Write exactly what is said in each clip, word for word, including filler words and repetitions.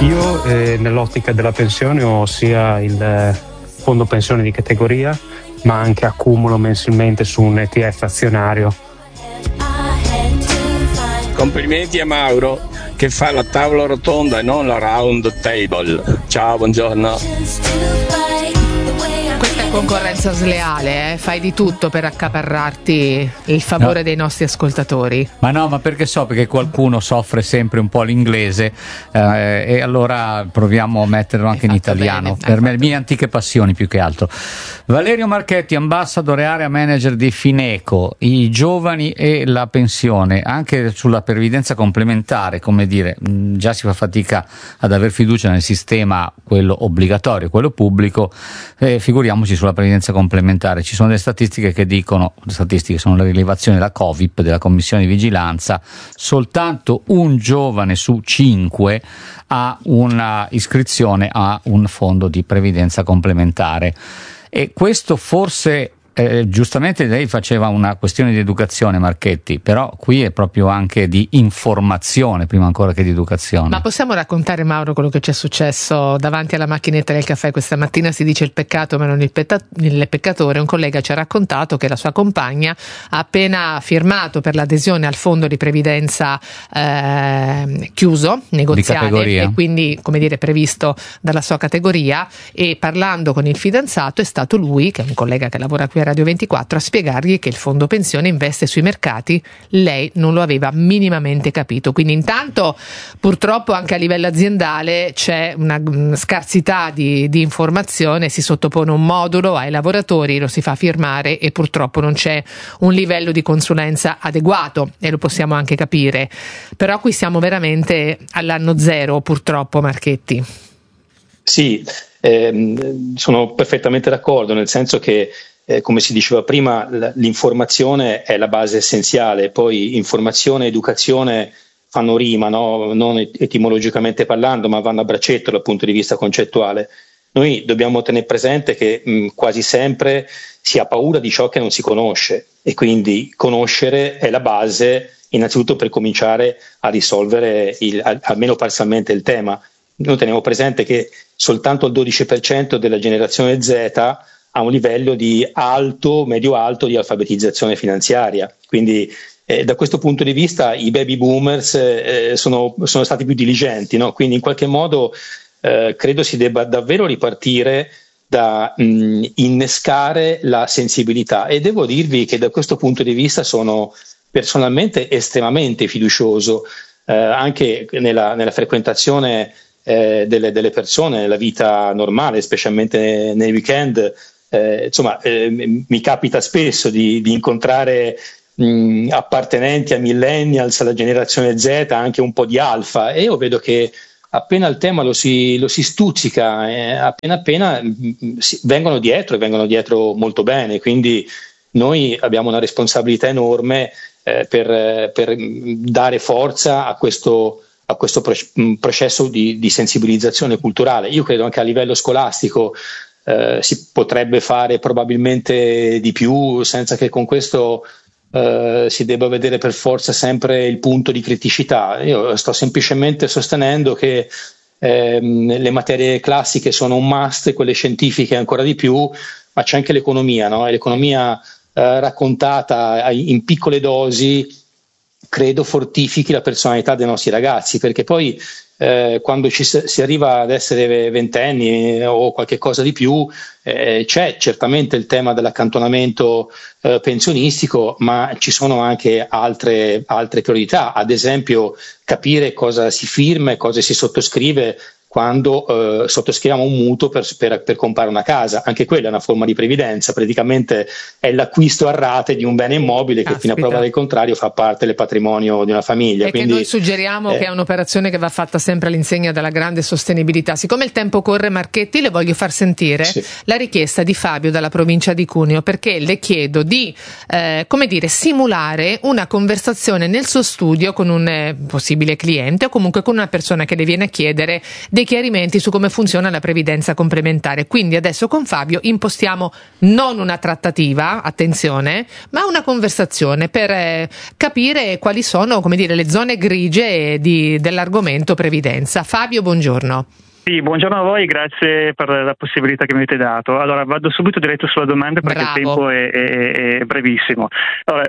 Io eh, nell'ottica della pensione ho sia il fondo pensione di categoria, ma anche accumulo mensilmente su un E T F azionario. Complimenti a Mauro che fa la tavola rotonda e non la round table. Ciao, buongiorno. Questa è concorrenza sleale, eh? Fai di tutto per accaparrarti il favore no. dei nostri ascoltatori. Ma no, ma perché so perché qualcuno soffre sempre un po' l'inglese eh, e allora proviamo a metterlo anche in italiano. Bene, per me, le mie antiche passioni più che altro. Valerio Marchetti, ambassador e area manager di Fineco, i giovani e la pensione, anche sulla previdenza complementare, come dire, già si fa fatica ad aver fiducia nel sistema, quello obbligatorio, quello pubblico, eh, figuriamoci sulla previdenza complementare. Ci sono delle statistiche che dicono, le statistiche sono le rilevazioni della Covip, della Commissione di Vigilanza, soltanto un giovane su cinque ha una iscrizione a un fondo di previdenza complementare. E questo forse, eh, giustamente lei faceva una questione di educazione, Marchetti, però qui è proprio anche di informazione prima ancora che di educazione. Ma possiamo raccontare, Mauro, quello che ci è successo davanti alla macchinetta del caffè questa mattina? Si dice il peccato ma non il, petta- il peccatore. Un collega ci ha raccontato che la sua compagna ha appena firmato per l'adesione al fondo di previdenza eh, chiuso, negoziale, e quindi, come dire, previsto dalla sua categoria, e parlando con il fidanzato è stato lui, che è un collega che lavora qui a Radio ventiquattro, a spiegargli che il fondo pensione investe sui mercati. Lei non lo aveva minimamente capito. Quindi intanto purtroppo anche a livello aziendale c'è una scarsità di, di informazione, si sottopone un modulo ai lavoratori, lo si fa firmare e purtroppo non c'è un livello di consulenza adeguato, e lo possiamo anche capire. Però qui siamo veramente all'anno zero, purtroppo, Marchetti. Sì, ehm, sono perfettamente d'accordo, nel senso che Eh, come si diceva prima, l'informazione è la base essenziale, poi informazione e educazione fanno rima, no? Non etimologicamente parlando, ma vanno a braccetto dal punto di vista concettuale. Noi dobbiamo tenere presente che mh, quasi sempre si ha paura di ciò che non si conosce, e quindi conoscere è la base innanzitutto per cominciare a risolvere il, almeno parzialmente il tema. Noi teniamo presente che soltanto il dodici per cento della generazione Z a un livello di alto, medio-alto di alfabetizzazione finanziaria. Quindi eh, da questo punto di vista i baby boomers eh, sono, sono stati più diligenti, no? Quindi in qualche modo eh, credo si debba davvero ripartire da mh, innescare la sensibilità, e devo dirvi che da questo punto di vista sono personalmente estremamente fiducioso eh, anche nella, nella frequentazione eh, delle, delle persone, nella vita normale, specialmente nei weekend. Eh, insomma, eh, mi capita spesso di, di incontrare mh, appartenenti a millennials, alla generazione Z, anche un po' di alfa, e io vedo che appena il tema lo si, lo si stuzzica, eh, appena appena mh, si, vengono dietro e vengono dietro molto bene. Quindi noi abbiamo una responsabilità enorme eh, per, per dare forza a questo, a questo processo di, di sensibilizzazione culturale. Io credo anche a livello scolastico Eh, si potrebbe fare probabilmente di più, senza che con questo eh, si debba vedere per forza sempre il punto di criticità. Io sto semplicemente sostenendo che ehm, le materie classiche sono un must, quelle scientifiche ancora di più, ma c'è anche l'economia, no? E l'economia eh, raccontata in piccole dosi credo fortifichi la personalità dei nostri ragazzi, perché poi Eh, quando ci si arriva ad essere ventenni eh, o qualche cosa di più, eh, c'è certamente il tema dell'accantonamento eh, pensionistico, ma ci sono anche altre, altre priorità, ad esempio capire cosa si firma e cosa si sottoscrive quando eh, sottoscriviamo un mutuo per, per, per comprare una casa. Anche quella è una forma di previdenza, praticamente è l'acquisto a rate di un bene immobile che Caspita. fino a prova del contrario fa parte del patrimonio di una famiglia. E Quindi, che noi suggeriamo eh, che è un'operazione che va fatta sempre all'insegna della grande sostenibilità. Siccome il tempo corre, Marchetti, le voglio far sentire sì. la richiesta di Fabio dalla provincia di Cuneo, perché le chiedo di eh, come dire, simulare una conversazione nel suo studio con un eh, possibile cliente o comunque con una persona che le viene a chiedere dei dei chiarimenti su come funziona la previdenza complementare. Quindi adesso con Fabio impostiamo non una trattativa, attenzione, ma una conversazione per eh, capire quali sono, come dire, le zone grigie di, dell'argomento previdenza. Fabio, buongiorno. Sì, buongiorno a voi, grazie per la possibilità che mi avete dato. Allora, vado subito diretto sulla domanda perché Bravo. il tempo è, è, è brevissimo. Allora,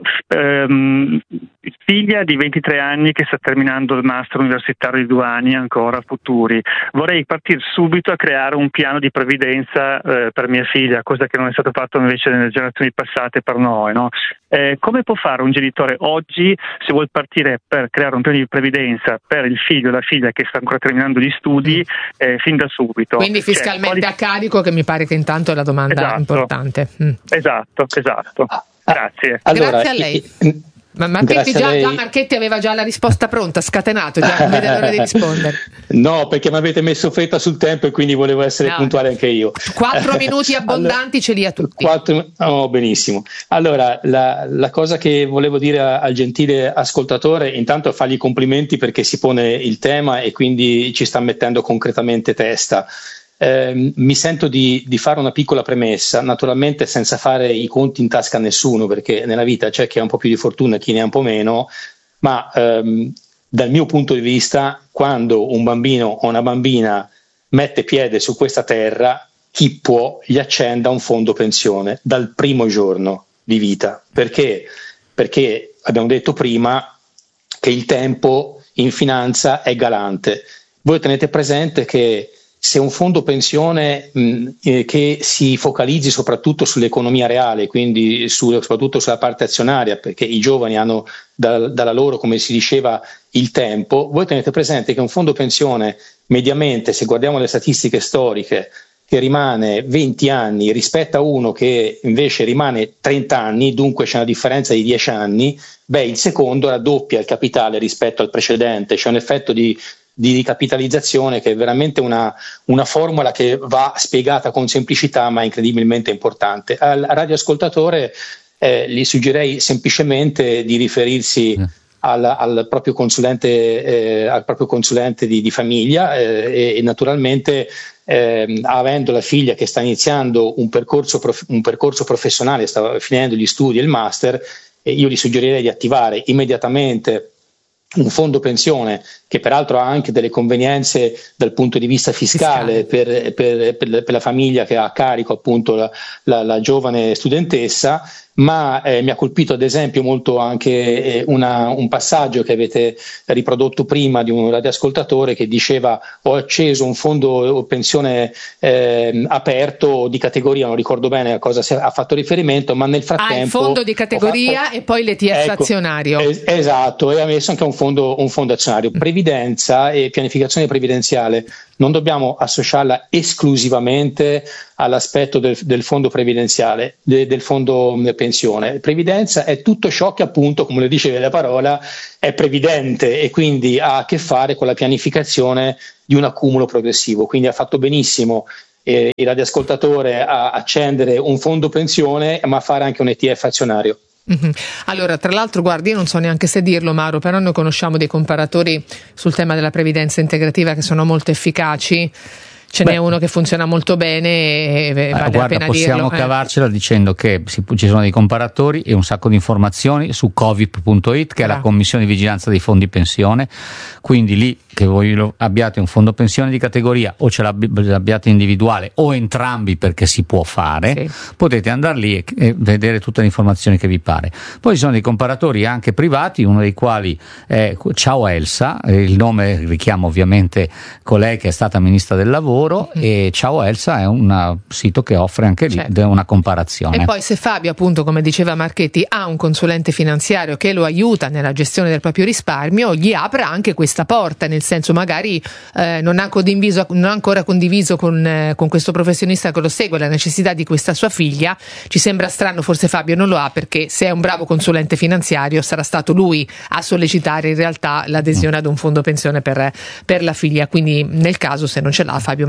ehm, figlia di ventitré anni che sta terminando il master universitario di due anni ancora futuri. Vorrei partire subito a creare un piano di previdenza eh, per mia figlia, cosa che non è stato fatto invece nelle generazioni passate per noi, no? Eh, come può fare un genitore oggi se vuol partire per creare un piano di previdenza per il figlio o la figlia che sta ancora terminando gli studi eh, fin da subito? Quindi fiscalmente cioè, quali... a carico, che mi pare che intanto è la domanda esatto. importante. Mm. Esatto, esatto. Grazie. Allora, Grazie a lei. Ma Marchetti già, già Marchetti aveva già la risposta pronta, scatenato, già non vede l'ora di rispondere. No, perché mi avete messo fretta sul tempo e quindi volevo essere no. puntuale anche io. Quattro minuti abbondanti allora, ce li ha tutti. Quattro, oh, benissimo. Allora, la, la cosa che volevo dire al gentile ascoltatore, intanto fargli complimenti perché si pone il tema e quindi ci sta mettendo concretamente testa. Eh, mi sento di, di fare una piccola premessa, naturalmente senza fare i conti in tasca a nessuno, perché nella vita c'è chi ha un po' più di fortuna e chi ne ha un po' meno, ma ehm, dal mio punto di vista, quando un bambino o una bambina mette piede su questa terra, chi può gli accenda un fondo pensione dal primo giorno di vita. Perché? Perché abbiamo detto prima che il tempo in finanza è galante. Voi tenete presente che se un fondo pensione mh, eh, che si focalizzi soprattutto sull'economia reale, quindi su, soprattutto sulla parte azionaria, perché i giovani hanno da, dalla loro, come si diceva, il tempo, voi tenete presente che un fondo pensione mediamente, se guardiamo le statistiche storiche, che rimane venti anni rispetto a uno che invece rimane trenta anni, dunque c'è una differenza di dieci anni, beh, il secondo raddoppia il capitale rispetto al precedente, c'è un effetto di di ricapitalizzazione che è veramente una, una formula che va spiegata con semplicità ma incredibilmente importante. Al radioascoltatore eh, gli suggerirei semplicemente di riferirsi mm. al, al proprio consulente, eh, al proprio consulente di, di famiglia eh, e, e naturalmente eh, avendo la figlia che sta iniziando un percorso, prof, un percorso professionale, sta finendo gli studi e il master, eh, io gli suggerirei di attivare immediatamente un fondo pensione che peraltro ha anche delle convenienze dal punto di vista fiscale, fiscale. Per, per, per, per la famiglia che ha a carico appunto la, la, la giovane studentessa, ma eh, mi ha colpito ad esempio molto anche eh, una, un passaggio che avete riprodotto prima di un radioascoltatore che diceva ho acceso un fondo pensione eh, aperto di categoria, non ricordo bene a cosa si ha fatto riferimento, ma nel frattempo... Ah, il fondo di categoria fatto... e poi l'E T F ecco, azionario. Es- esatto, e ha messo anche un fondo, un fondo azionario. Previdenza e pianificazione previdenziale non dobbiamo associarla esclusivamente all'aspetto del, del fondo previdenziale, de, del fondo pensione. Previdenza è tutto ciò che appunto, come le dice la parola, è previdente e quindi ha a che fare con la pianificazione di un accumulo progressivo. Quindi ha fatto benissimo eh, il radioascoltatore a accendere un fondo pensione, ma a fare anche un E T F azionario. Mm-hmm. Allora, tra l'altro, guardi, io non so neanche se dirlo, Mauro, però noi conosciamo dei comparatori sul tema della previdenza integrativa che sono molto efficaci. Ce Beh, n'è uno che funziona molto bene e vale guarda, la pena possiamo dirlo. cavarcela eh. dicendo che si, ci sono dei comparatori e un sacco di informazioni su covip punto it, che ah. è la commissione di vigilanza dei fondi pensione, quindi lì che voi abbiate un fondo pensione di categoria o ce l'abbiate individuale o entrambi, perché si può fare, sì. potete andare lì e, e vedere tutte le informazioni che vi pare. Poi ci sono dei comparatori anche privati, uno dei quali è Ciao Elsa, il nome richiama ovviamente colei che è stata ministra del lavoro, mm. e Ciao Elsa è un sito che offre anche lì certo. una comparazione. E poi se Fabio, appunto, come diceva Marchetti, ha un consulente finanziario che lo aiuta nella gestione del proprio risparmio, gli apre anche questa porta, nel senso magari eh, non, ha condiviso, non ha ancora condiviso con, eh, con questo professionista che lo segue la necessità di questa sua figlia. Ci sembra strano, forse Fabio non lo ha, perché se è un bravo consulente finanziario sarà stato lui a sollecitare in realtà l'adesione ad un fondo pensione per, per la figlia, quindi nel caso se non ce l'ha Fabio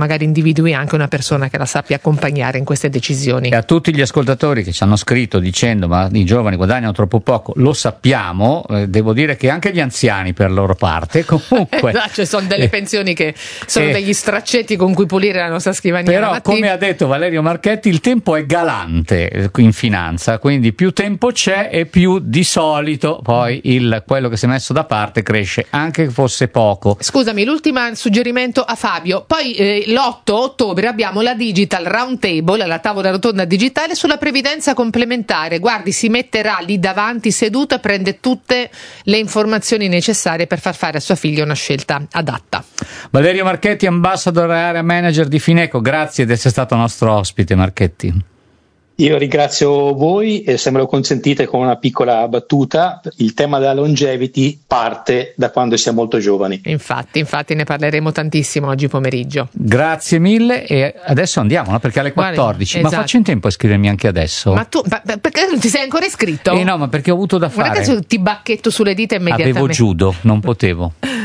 magari individui anche una persona che la sappia accompagnare in queste decisioni. E a tutti gli ascoltatori che ci hanno scritto dicendo ma i giovani guadagnano troppo poco, lo sappiamo, eh, devo dire che anche gli anziani per loro parte comunque no, cioè sono delle eh, pensioni che sono eh, degli straccetti con cui pulire la nostra scrivania. Però come ha detto Valerio Marchetti, il tempo è galante in finanza, quindi più tempo c'è e più di solito poi il, quello che si è messo da parte cresce, anche che fosse poco. Scusami, l'ultimo suggerimento a Fabio. Poi eh, l'otto ottobre abbiamo la Digital Roundtable, la tavola rotonda digitale sulla previdenza complementare. Guardi, si metterà lì davanti seduto e prende tutte le informazioni necessarie per far fare a sua figlia una scelta adatta. Valerio Marchetti, ambassador e area manager di Fineco, grazie di essere stato nostro ospite, Marchetti. Io ringrazio voi e se me lo consentite con una piccola battuta, il tema della longevity parte da quando si è molto giovani. Infatti, infatti ne parleremo tantissimo oggi pomeriggio. Grazie mille e adesso andiamo, no? Perché alle quattordici, Guarda, esatto. Ma faccio in tempo a iscrivermi anche adesso? Ma tu, ma, perché non ti sei ancora iscritto? Eh no, ma perché ho avuto da fare. Guarda che ti bacchetto sulle dita immediatamente. Avevo judo, non potevo.